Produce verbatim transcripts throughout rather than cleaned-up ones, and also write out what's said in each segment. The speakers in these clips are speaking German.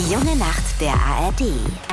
Die junge Nacht der A R D.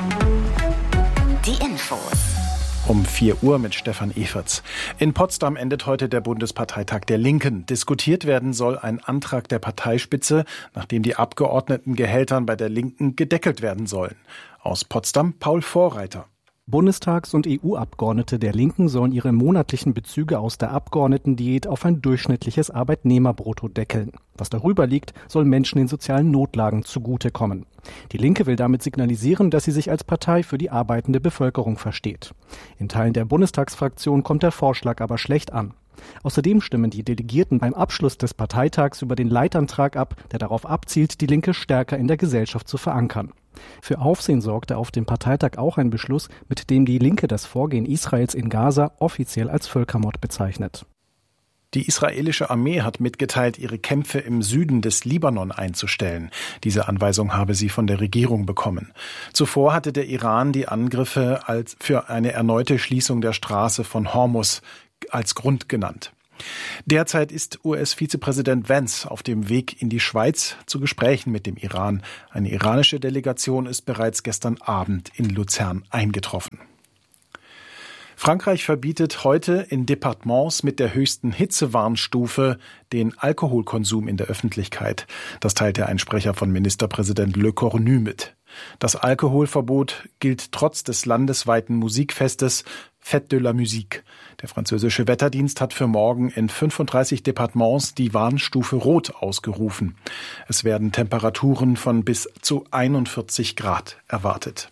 Die Infos. Um vier Uhr mit Stefan Everts. In Potsdam endet heute der Bundesparteitag der Linken. Diskutiert werden soll ein Antrag der Parteispitze, nachdem die Abgeordnetengehältern bei der Linken gedeckelt werden sollen. Aus Potsdam Paul Vorreiter. Bundestags- und E U-Abgeordnete der Linken sollen ihre monatlichen Bezüge aus der Abgeordnetendiät auf ein durchschnittliches Arbeitnehmerbrutto deckeln. Was darüber liegt, soll Menschen in sozialen Notlagen zugutekommen. Die Linke will damit signalisieren, dass sie sich als Partei für die arbeitende Bevölkerung versteht. In Teilen der Bundestagsfraktion kommt der Vorschlag aber schlecht an. Außerdem stimmen die Delegierten beim Abschluss des Parteitags über den Leitantrag ab, der darauf abzielt, die Linke stärker in der Gesellschaft zu verankern. Für Aufsehen sorgte auf dem Parteitag auch ein Beschluss, mit dem die Linke das Vorgehen Israels in Gaza offiziell als Völkermord bezeichnet. Die israelische Armee hat mitgeteilt, ihre Kämpfe im Süden des Libanon einzustellen. Diese Anweisung habe sie von der Regierung bekommen. Zuvor hatte der Iran die Angriffe als für eine erneute Schließung der Straße von Hormuz als Grund genannt. Derzeit ist U S-Vizepräsident Vance auf dem Weg in die Schweiz zu Gesprächen mit dem Iran. Eine iranische Delegation ist bereits gestern Abend in Luzern eingetroffen. Frankreich verbietet heute in Departements mit der höchsten Hitzewarnstufe den Alkoholkonsum in der Öffentlichkeit. Das teilte ein Sprecher von Ministerpräsident Le Cornu mit. Das Alkoholverbot gilt trotz des landesweiten Musikfestes Fête de la Musique. Der französische Wetterdienst hat für morgen in fünfunddreißig Departements die Warnstufe Rot ausgerufen. Es werden Temperaturen von bis zu einundvierzig Grad erwartet.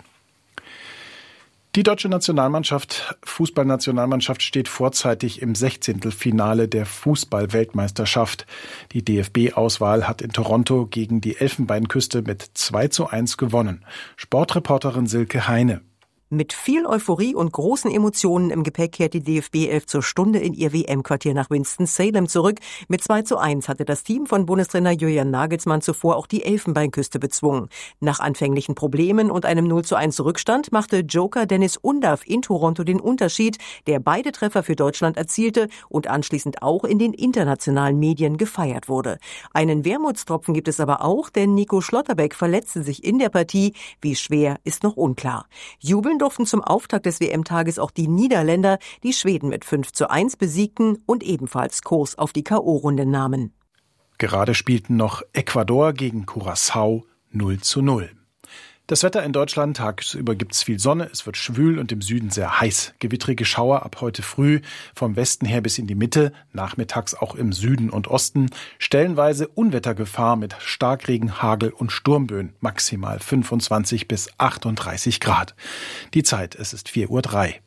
Die deutsche Nationalmannschaft, Fußballnationalmannschaft steht vorzeitig im Sechzehntelfinale der Fußball-Weltmeisterschaft. Die D F B-Auswahl hat in Toronto gegen die Elfenbeinküste mit zwei zu eins gewonnen. Sportreporterin Silke Heine. Mit viel Euphorie und großen Emotionen im Gepäck kehrt die D F B elf zur Stunde in ihr W M-Quartier nach Winston-Salem zurück. Mit zwei zu eins hatte das Team von Bundestrainer Julian Nagelsmann zuvor auch die Elfenbeinküste bezwungen. Nach anfänglichen Problemen und einem null zu eins Rückstand machte Joker Dennis Undav in Toronto den Unterschied, der beide Treffer für Deutschland erzielte und anschließend auch in den internationalen Medien gefeiert wurde. Einen Wermutstropfen gibt es aber auch, denn Nico Schlotterbeck verletzte sich in der Partie. Wie schwer, ist noch unklar. Jubeln durften zum Auftakt des W M-Tages auch die Niederländer, die Schweden mit fünf zu eins besiegten und ebenfalls Kurs auf die K O-Runde nahmen. Gerade spielten noch Ecuador gegen Curaçao null zu null. Das Wetter in Deutschland: tagsüber gibt's viel Sonne, es wird schwül und im Süden sehr heiß. Gewittrige Schauer ab heute früh, vom Westen her bis in die Mitte, nachmittags auch im Süden und Osten. Stellenweise Unwettergefahr mit Starkregen, Hagel und Sturmböen, maximal fünfundzwanzig bis achtunddreißig Grad. Die Zeit, es ist vier Uhr drei.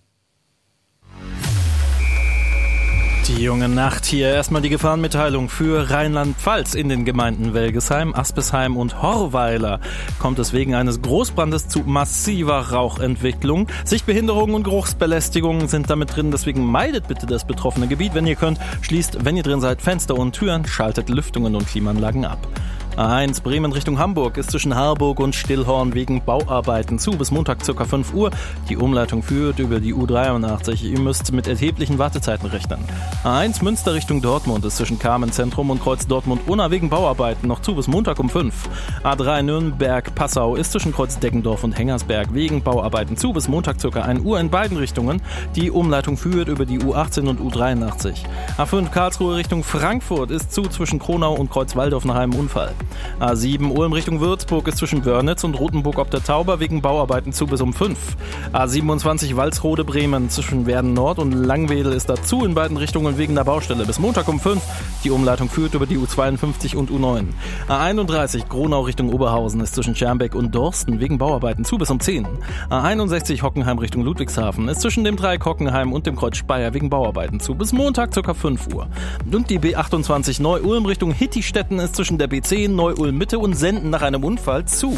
Die junge Nacht hier. Erstmal die Gefahrenmitteilung für Rheinland-Pfalz. In den Gemeinden Welgesheim, Aspesheim und Horweiler kommt es wegen eines Großbrandes zu massiver Rauchentwicklung. Sichtbehinderungen und Geruchsbelästigungen sind damit drin. Deswegen meidet bitte das betroffene Gebiet. Wenn ihr könnt, schließt, wenn ihr drin seid, Fenster und Türen, schaltet Lüftungen und Klimaanlagen ab. A eins Bremen Richtung Hamburg ist zwischen Harburg und Stillhorn wegen Bauarbeiten zu bis Montag ca. fünf Uhr. Die Umleitung führt über die U dreiundachtzig. Ihr müsst mit erheblichen Wartezeiten rechnen. A eins Münster Richtung Dortmund ist zwischen Carmen-Zentrum und Kreuz Dortmund-Unna wegen Bauarbeiten noch zu bis Montag um fünf. A drei Nürnberg-Passau ist zwischen Kreuz Deggendorf und Hengersberg wegen Bauarbeiten zu bis Montag ca. ein Uhr in beiden Richtungen. Die Umleitung führt über die U achtzehn und U dreiundachtzig. A fünf Karlsruhe Richtung Frankfurt ist zu zwischen Kronau und Kreuz Walldorf nach einem Unfall. A sieben Ulm Richtung Würzburg ist zwischen Wörnitz und Rothenburg ob der Tauber wegen Bauarbeiten zu bis um fünf. A siebenundzwanzig Walsrode Bremen zwischen Werden Nord und Langwedel ist dazu in beiden Richtungen wegen der Baustelle bis Montag um fünf. Die Umleitung führt über die U zweiundfünfzig und U neun. A einunddreißig Gronau Richtung Oberhausen ist zwischen Schermbeck und Dorsten wegen Bauarbeiten zu bis um zehn. A einundsechzig Hockenheim Richtung Ludwigshafen ist zwischen dem Dreieck Hockenheim und dem Kreuz Speyer wegen Bauarbeiten zu bis Montag ca. fünf Uhr. Und die B achtundzwanzig Neu-Ulm Richtung Hittistetten ist zwischen der B zehn Neu-Ulm Mitte und Senden nach einem Unfall zu.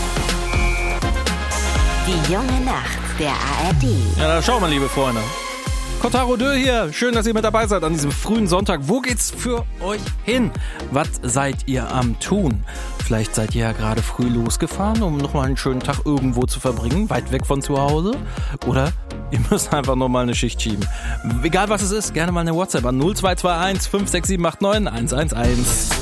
Die junge Nacht der A R D. Ja, da schauen wir, liebe Freunde. Kotaro Dö hier. Schön, dass ihr mit dabei seid an diesem frühen Sonntag. Wo geht's für euch hin? Was seid ihr am tun? Vielleicht seid ihr ja gerade früh losgefahren, um nochmal einen schönen Tag irgendwo zu verbringen, weit weg von zu Hause. Oder ihr müsst einfach nochmal eine Schicht schieben. Egal was es ist, gerne mal eine WhatsApp an null zwei zwei eins fünf sechs sieben acht neun eins eins eins.